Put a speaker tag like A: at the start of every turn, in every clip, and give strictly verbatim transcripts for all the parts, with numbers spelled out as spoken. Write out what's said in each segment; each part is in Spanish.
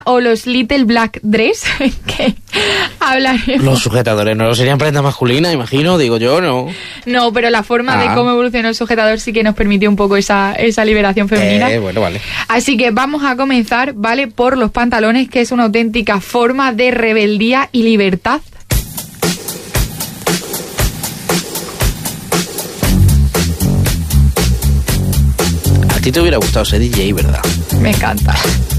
A: o los Little Black Dress, que hablaremos.
B: Los sujetadores no serían prenda masculina, imagino, digo yo, ¿no?
A: No, pero la forma ah. de cómo evolucionó el sujetador sí que nos permitió un poco esa, esa liberación femenina.
B: Eh, bueno, vale.
A: Así que vamos a comenzar, ¿vale? Por los pantalones, que es una auténtica forma de rebeldía y libertad.
B: A ti te hubiera gustado ser D J, ¿verdad?
A: Me encanta.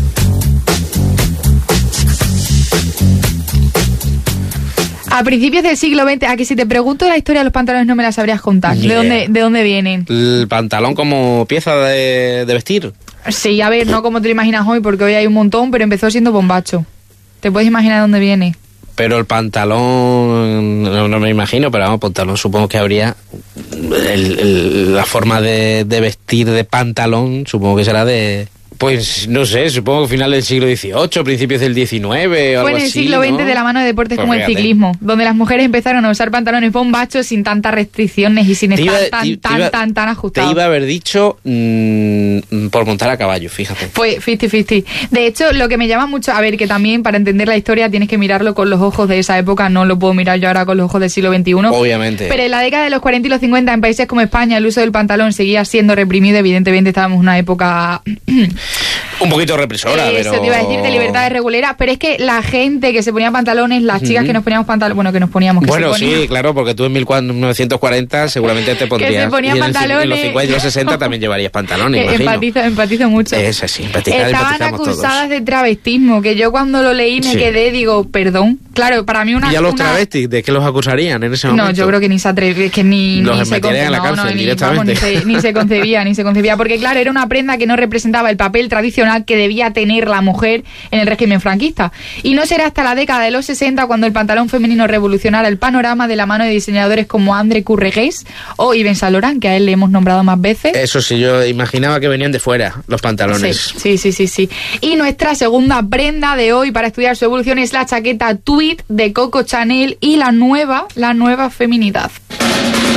A: A principios del siglo veinte, a que si te pregunto la historia de los pantalones no me la sabrías contar. Yeah. ¿De dónde, de dónde vienen?
B: El pantalón como pieza de, de vestir.
A: Sí, a ver, no como te lo imaginas hoy, porque hoy hay un montón, pero empezó siendo bombacho. ¿Te puedes imaginar de dónde viene?
B: Pero el pantalón, no, no me imagino, pero vamos, pantalón supongo que habría... El, el, la forma de, de vestir de pantalón supongo que será de... Pues no sé, supongo que final del siglo dieciocho, principios del diecinueve o algo así.
A: Fue en el siglo veinte, ¿no? De la mano de deportes pues como fíjate. El ciclismo, donde las mujeres empezaron a usar pantalones bombachos sin tantas restricciones y sin estar tan, te, tan, te iba, tan, tan ajustados.
B: Te iba a haber dicho mmm, por montar a caballo, fíjate.
A: Fue cincuenta cincuenta. De hecho, lo que me llama mucho, a ver, que también para entender la historia tienes que mirarlo con los ojos de esa época, no lo puedo mirar yo ahora con los ojos del siglo veintiuno.
B: Obviamente.
A: Pero en la década de los cuarenta y los cincuenta, en países como España, el uso del pantalón seguía siendo reprimido. Evidentemente estábamos en una época...
B: un poquito represora,
A: eh,
B: pero...
A: Eso te iba a decir, de libertades reguleras, pero es que la gente que se ponía pantalones, las chicas mm. que nos poníamos pantalones, bueno, que nos poníamos... Que
B: bueno,
A: se
B: sí, claro, porque tú en mil novecientos cuarenta seguramente te pondrías...
A: que se ponían
B: y en
A: pantalones...
B: En los cincuenta y los sesenta también llevarías pantalones,
A: eh,
B: imagino.
A: Empatizo, empatizo mucho.
B: Eso sí, empatizar,
A: Estaban acusadas todos. De travestismo, que yo cuando lo leí me sí. quedé, digo, perdón. Claro, para mí una...
B: ¿Y a los
A: una...
B: travestis? ¿De qué los acusarían en ese momento?
A: No, yo creo que ni se atrevían, que ni,
B: los
A: ni se concebía,
B: en la cárcel,
A: no, no,
B: directamente.
A: Ni, vamos, ni, se, ni se concebía, ni se concebía, porque claro, era una prenda que no representaba el papel tradicional que debía tener la mujer en el régimen franquista. Y no será hasta la década de los sesenta cuando el pantalón femenino revolucionara el panorama de la mano de diseñadores como André Courreges o Yves Saint Laurent, que a él le hemos nombrado más veces.
B: Eso sí, yo imaginaba que venían de fuera los pantalones.
A: Sí, sí, sí, sí, sí. Y nuestra segunda prenda de hoy para estudiar su evolución es la chaqueta tweed de Coco Chanel y la nueva, la nueva feminidad.